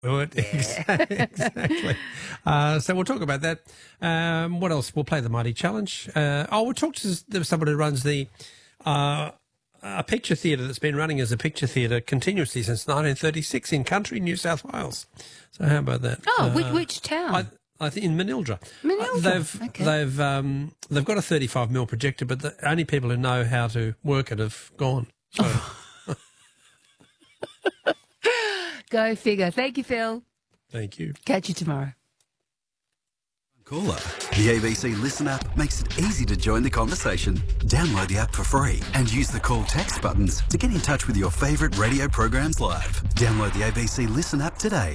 Good. Exactly. So we'll talk about that. What else? We'll play the Mighty Challenge. We'll talk to somebody who runs a picture theatre that's been running as a picture theatre continuously since 1936 in country New South Wales. So how about that? Which town? I think in Manildra. Manildra. They've got a 35mm projector, but the only people who know how to work it have gone. So. Go figure. Thank you, Phil. Thank you. Catch you tomorrow. Caller. The ABC Listen app makes it easy to join the conversation. Download the app for free and use the call text buttons to get in touch with your favourite radio programs live. Download the ABC Listen app today.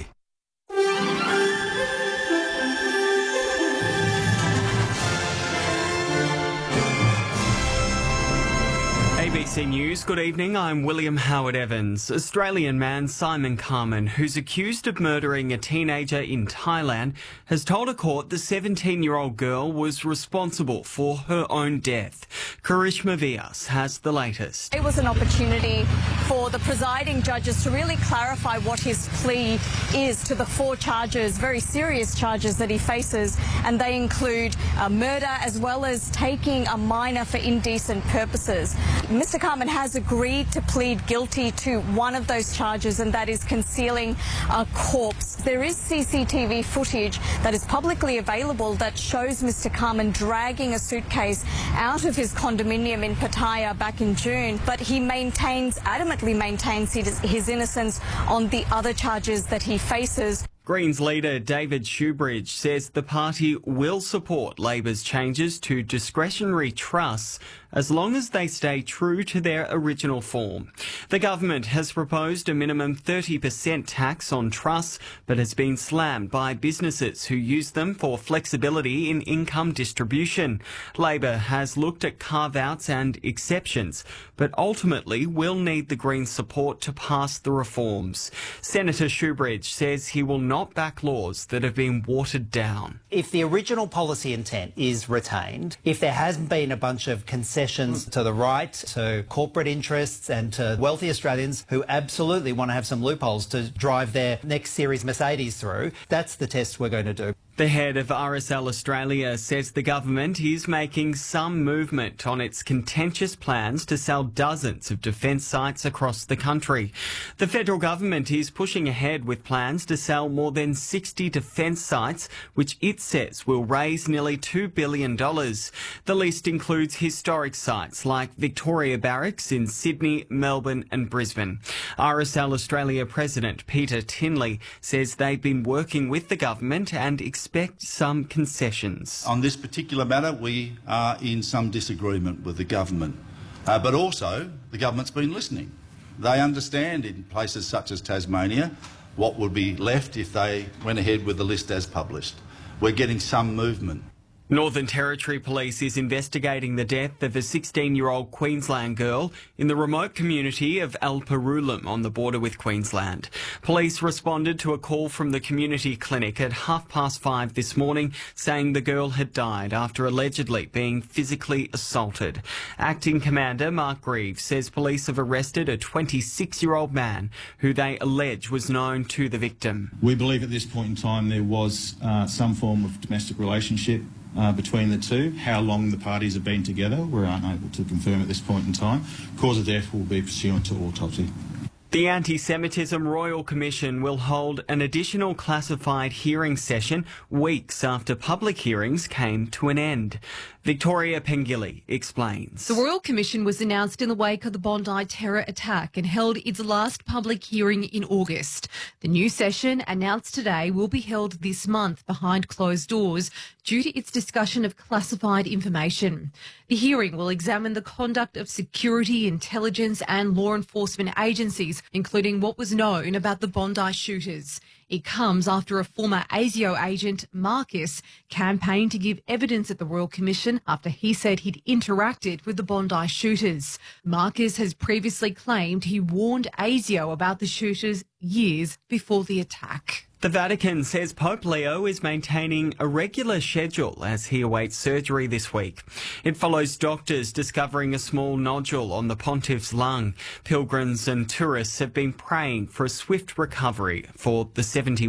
ABC News, good evening, I'm William Howard Evans. Australian man Simon Carman, who's accused of murdering a teenager in Thailand, has told a court the 17-year-old girl was responsible for her own death. Karishma Vyas has the latest. It was an opportunity for the presiding judges to really clarify what his plea is to the 4 charges, very serious charges that he faces, and they include murder as well as taking a minor for indecent purposes. Mr. Carman has agreed to plead guilty to one of those charges, and that is concealing a corpse. There is CCTV footage that is publicly available that shows Mr. Carman dragging a suitcase out of his condominium in Pattaya back in June, but he adamantly maintains his innocence on the other charges that he faces. Greens leader David Shoebridge says the party will support Labor's changes to discretionary trusts as long as they stay true to their original form. The government has proposed a minimum 30% tax on trusts, but has been slammed by businesses who use them for flexibility in income distribution. Labor has looked at carve-outs and exceptions, but ultimately will need the Greens' support to pass the reforms. Senator Shoebridge says he will not back laws that have been watered down. If the original policy intent is retained, if there hasn't been a bunch of concessions to the right, to corporate interests and to wealthy Australians who absolutely want to have some loopholes to drive their next series Mercedes through, that's the test we're going to do. The head of RSL Australia says the government is making some movement on its contentious plans to sell dozens of defence sites across the country. The federal government is pushing ahead with plans to sell more than 60 defence sites, which it says will raise nearly $2 billion. The list includes historic sites like Victoria Barracks in Sydney, Melbourne and Brisbane. RSL Australia President Peter Tinley says they've been working with the government and expect some concessions. On this particular matter, we are in some disagreement with the government, but also the government's been listening. They understand in places such as Tasmania what would be left if they went ahead with the list as published. We're getting some movement. Northern Territory Police is investigating the death of a 16-year-old Queensland girl in the remote community of Alperulam on the border with Queensland. Police responded to a call from the community clinic at 5:30 this morning saying the girl had died after allegedly being physically assaulted. Acting Commander Mark Greaves says police have arrested a 26-year-old man who they allege was known to the victim. We believe at this point in time there was some form of domestic relationship between the two. How long the parties have been together, we're unable to confirm at this point in time. Cause of death will be pursuant to autopsy. The Anti-Semitism Royal Commission will hold an additional classified hearing session weeks after public hearings came to an end. Victoria Pengilly explains. The Royal Commission was announced in the wake of the Bondi terror attack and held its last public hearing in August. The new session, announced today, will be held this month behind closed doors due to its discussion of classified information. The hearing will examine the conduct of security, intelligence and law enforcement agencies, including what was known about the Bondi shooters. It comes after a former ASIO agent, Marcus, campaigned to give evidence at the Royal Commission after he said he'd interacted with the Bondi shooters. Marcus has previously claimed he warned ASIO about the shooters years before the attack. The Vatican says Pope Leo is maintaining a regular schedule as he awaits surgery this week. It follows doctors discovering a small nodule on the pontiff's lung. Pilgrims and tourists have been praying for a swift recovery for the 70